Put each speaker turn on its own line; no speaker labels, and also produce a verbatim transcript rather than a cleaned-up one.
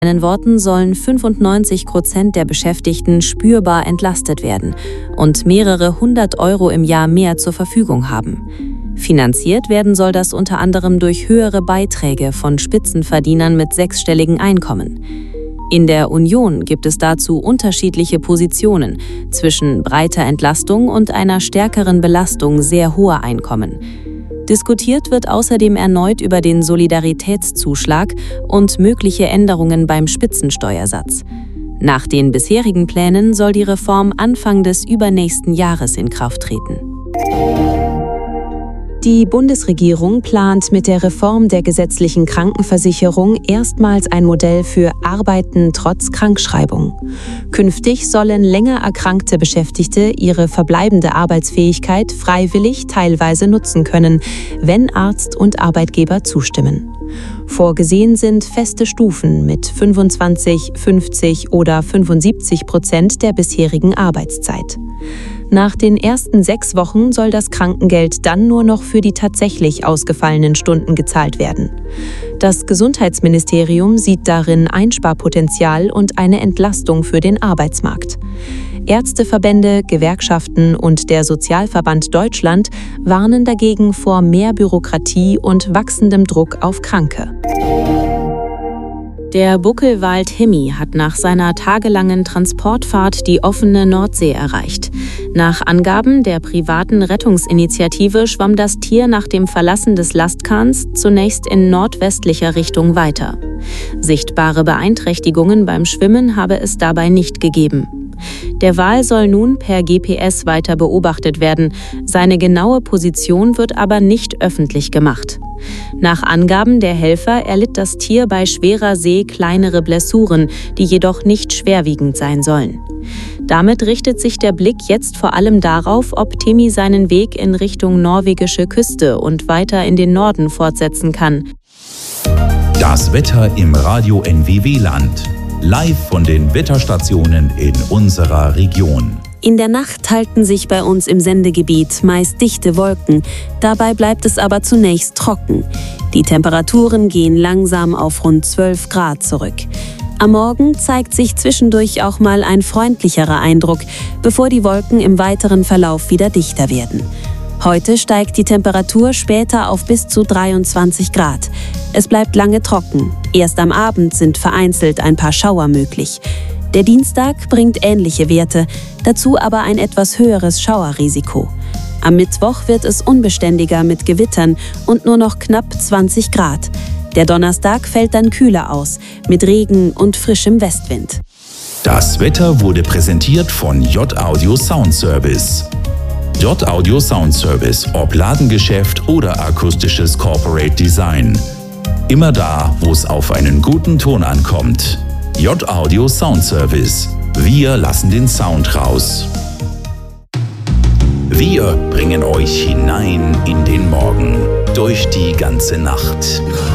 In seinen Worten sollen fünfundneunzig Prozent der Beschäftigten spürbar entlastet werden und mehrere hundert Euro im Jahr mehr zur Verfügung haben. Finanziert werden soll das unter anderem durch höhere Beiträge von Spitzenverdienern mit sechsstelligen Einkommen. In der Union gibt es dazu unterschiedliche Positionen zwischen breiter Entlastung und einer stärkeren Belastung sehr hoher Einkommen. Diskutiert wird außerdem erneut über den Solidaritätszuschlag und mögliche Änderungen beim Spitzensteuersatz. Nach den bisherigen Plänen soll die Reform Anfang des übernächsten Jahres in Kraft treten. Die Bundesregierung plant mit der Reform der gesetzlichen Krankenversicherung erstmals ein Modell für Arbeiten trotz Krankschreibung. Künftig sollen länger erkrankte Beschäftigte ihre verbleibende Arbeitsfähigkeit freiwillig teilweise nutzen können, wenn Arzt und Arbeitgeber zustimmen. Vorgesehen sind feste Stufen mit fünfundzwanzig, fünfzig oder fünfundsiebzig Prozent der bisherigen Arbeitszeit. Nach den ersten sechs Wochen soll das Krankengeld dann nur noch für die tatsächlich ausgefallenen Stunden gezahlt werden. Das Gesundheitsministerium sieht darin Einsparpotenzial und eine Entlastung für den Arbeitsmarkt. Ärzteverbände, Gewerkschaften und der Sozialverband Deutschland warnen dagegen vor mehr Bürokratie und wachsendem Druck auf Kranke. Der Buckelwal Timmy hat nach seiner tagelangen Transportfahrt die offene Nordsee erreicht. Nach Angaben der privaten Rettungsinitiative schwamm das Tier nach dem Verlassen des Lastkahns zunächst in nordwestlicher Richtung weiter. Sichtbare Beeinträchtigungen beim Schwimmen habe es dabei nicht gegeben. Der Wal soll nun per G P S weiter beobachtet werden. Seine genaue Position wird aber nicht öffentlich gemacht. Nach Angaben der Helfer erlitt das Tier bei schwerer See kleinere Blessuren, die jedoch nicht schwerwiegend sein sollen. Damit richtet sich der Blick jetzt vor allem darauf, ob Timmy seinen Weg in Richtung norwegische Küste und weiter in den Norden fortsetzen kann.
Das Wetter im Radio N W W-Land. Live von den Wetterstationen in unserer Region.
In der Nacht halten sich bei uns im Sendegebiet meist dichte Wolken. Dabei bleibt es aber zunächst trocken. Die Temperaturen gehen langsam auf rund zwölf Grad zurück. Am Morgen zeigt sich zwischendurch auch mal ein freundlicherer Eindruck, bevor die Wolken im weiteren Verlauf wieder dichter werden. Heute steigt die Temperatur später auf bis zu dreiundzwanzig Grad. Es bleibt lange trocken. Erst am Abend sind vereinzelt ein paar Schauer möglich. Der Dienstag bringt ähnliche Werte, dazu aber ein etwas höheres Schauerrisiko. Am Mittwoch wird es unbeständiger mit Gewittern und nur noch knapp zwanzig Grad. Der Donnerstag fällt dann kühler aus, mit Regen und frischem Westwind.
Das Wetter wurde präsentiert von J-Audio Sound Service. J-Audio Sound Service, ob Ladengeschäft oder akustisches Corporate Design. Immer da, wo es auf einen guten Ton ankommt. J-Audio Sound Service. Wir lassen den Sound raus. Wir bringen euch hinein in den Morgen, durch die ganze Nacht.